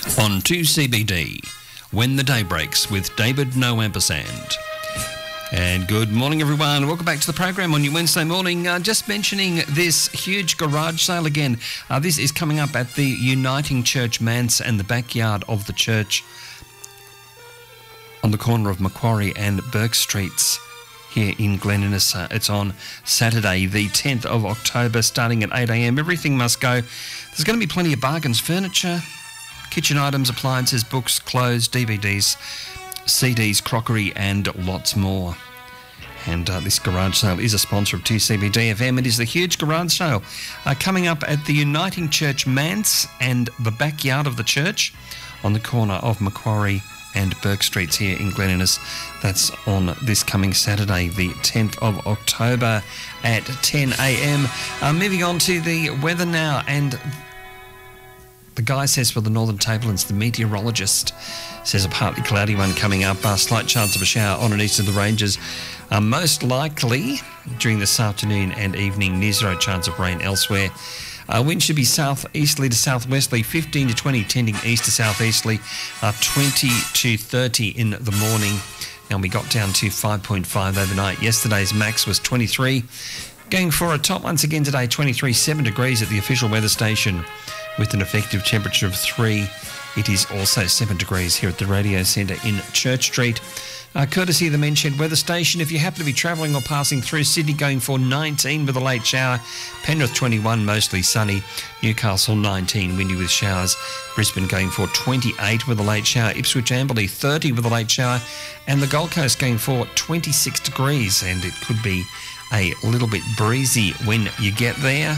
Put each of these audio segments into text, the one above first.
On 2CBD, When the Day Breaks with David No Ampersand. And good morning, everyone. Welcome back to the program on your Wednesday morning. Just mentioning this huge garage sale again. This is coming up at the Uniting Church Manse and the backyard of the church on the corner of Macquarie and Burke Streets here in Glen Innes. It's on Saturday, the 10th of October, starting at 8 a.m. Everything must go. There's going to be plenty of bargains, furniture, kitchen items, appliances, books, clothes, DVDs, CDs, crockery and lots more. And this garage sale is a sponsor of 2CBD FM. It is the huge garage sale coming up at the Uniting Church Manse and the backyard of the church on the corner of Macquarie and Burke Streets here in Glen Innes. That's on this coming Saturday, the 10th of October at 10 a.m. Moving on to the weather now, and the guy says for the Northern Tablelands, the meteorologist says a partly cloudy one coming up, slight chance of a shower on and east of the ranges, most likely during this afternoon and evening, near zero chance of rain elsewhere. Wind should be southeasterly to southwesterly, 15 to 20, tending east to southeasterly, 20 to 30 in the morning. And we got down to 5.5 overnight. Yesterday's max was 23. Going for a top once again today, 23, 7 degrees at the official weather station with an effective temperature of 3. It is also 7 degrees here at the Radio Centre in Church Street. Courtesy of the Menshed Weather Station, if you happen to be travelling or passing through Sydney, going for 19 with a late shower. Penrith 21, mostly sunny. Newcastle 19, windy with showers. Brisbane going for 28 with a late shower. Ipswich Amberley 30 with a late shower. And the Gold Coast going for 26 degrees. And it could be a little bit breezy when you get there.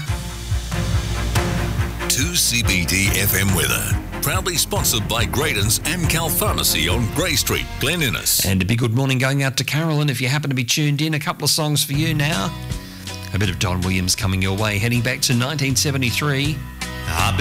2CBD FM weather. Proudly sponsored by Graydon's Amcal Pharmacy on Grey Street, Glen Innes. And a big good morning going out to Carolyn if you happen to be tuned in. A couple of songs for you now. A bit of Don Williams coming your way, heading back to 1973.